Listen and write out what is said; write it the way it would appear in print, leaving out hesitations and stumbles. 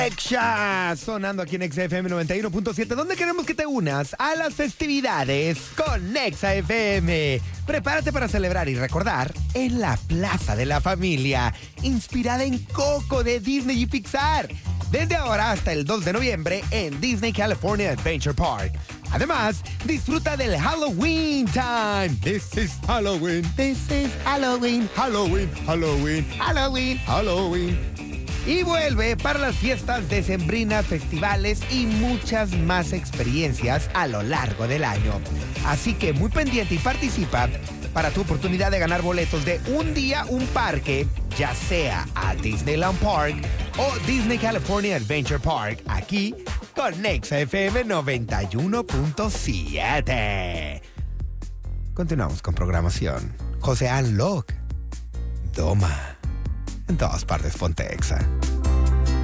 Exa, sonando aquí en XFM 91.7, donde queremos que te unas a las festividades con Exa FM. Prepárate para celebrar y recordar en la Plaza de la Familia, inspirada en Coco de Disney y Pixar. Desde ahora hasta el 2 de noviembre en Disney California Adventure Park. Además, disfruta del Halloween time. This is Halloween. This is Halloween. Halloween, Halloween, Halloween, Halloween. Y vuelve para las fiestas decembrinas, festivales y muchas más experiencias a lo largo del año. Así que muy pendiente y participa para tu oportunidad de ganar boletos de un día, un parque, ya sea a Disneyland Park o Disney California Adventure Park, aquí con Exa FM 91.7. Continuamos con programación. José Unlock. Doma. En todas partes, ponte Exa.